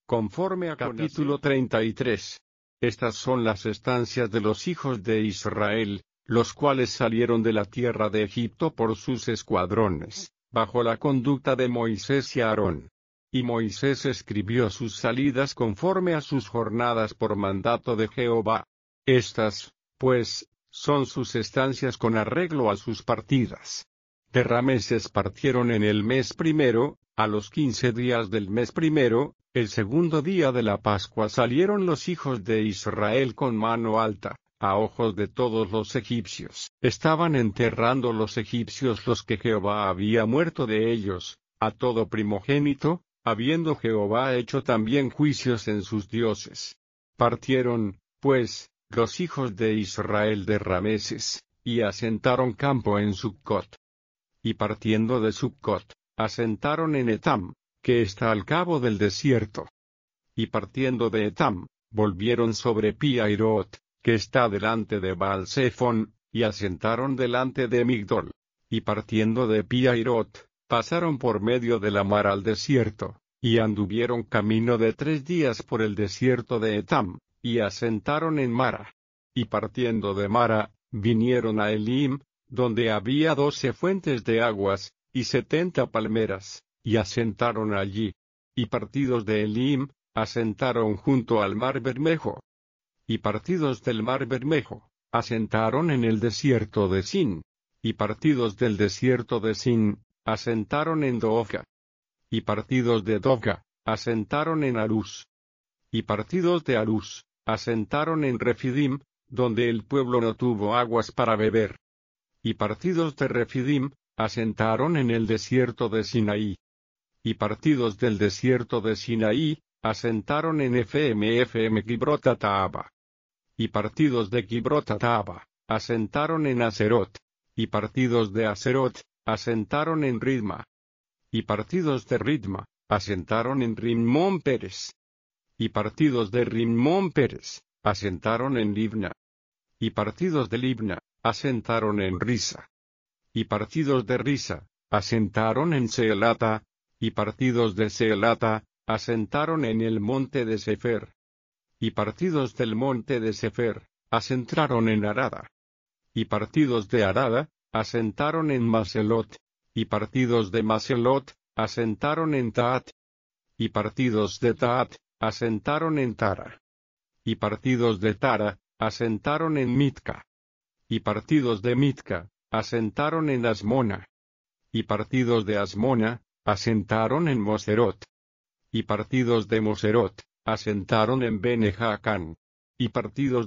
Conforme a capítulo 33. Estas son las estancias de los hijos de Israel, los cuales salieron de la tierra de Egipto por sus escuadrones, bajo la conducta de Moisés y Aarón. Y Moisés escribió sus salidas conforme a sus jornadas por mandato de Jehová. Estas, pues, son sus estancias con arreglo a sus partidas. De Rameses partieron en el mes primero, a los 15 días del mes primero, el segundo día de la Pascua salieron los hijos de Israel con mano alta, a ojos de todos los egipcios. Estaban enterrando los egipcios los que Jehová había muerto de ellos, a todo primogénito, habiendo Jehová hecho también juicios en sus dioses. Partieron, pues, los hijos de Israel de Rameses, y asentaron campo en Succot. Y partiendo de Succot, asentaron en Etam, que está al cabo del desierto. Y partiendo de Etam, volvieron sobre Pi-Hahirot, que está delante de Baal-Zephón, y asentaron delante de Migdol. Y partiendo de Pi-Hahirot, pasaron por medio de la mar al desierto, y anduvieron camino de 3 días por el desierto de Etam, y asentaron en Mara. Y partiendo de Mara, vinieron a Elim, donde había 12 fuentes de aguas, y 70 palmeras, y asentaron allí. Y partidos de Elim, asentaron junto al mar Bermejo. Y partidos del mar Bermejo, asentaron en el desierto de Sin. Y partidos del desierto de Sin, asentaron en Dovga. Y partidos de Dovga, asentaron en Arús. Y partidos de Arús, asentaron en Refidim, donde el pueblo no tuvo aguas para beber. Y partidos de Refidim, asentaron en el desierto de Sinaí. Y partidos del desierto de Sinaí, asentaron en Efem Kibrot-Hataava. Y partidos de Kibrot-Hataava, asentaron en Aserot. Y partidos de Aserot, asentaron en Ridma. Y partidos de Ridma, asentaron en Rimmón Peres. Y partidos de Rimmón Peres, asentaron en Libna. Y partidos de Libna, asentaron en Risa. Y partidos de Risa, asentaron en Seelata. Y partidos de Seelata, asentaron en el monte de Sefer. Y partidos del monte de Sefer, asentaron en Arada. Y partidos de Arada, asentaron en Maselot. Y partidos de Maselot, asentaron en Taat. Y partidos de Taat, asentaron en Tara. Y partidos de Tara, asentaron en Mitka. Y partidos de Mitka, asentaron en Asmona. Y partidos de Asmona, asentaron en Moserot. Y partidos de Moserot, asentaron en Bene-Jaacán. Y partidos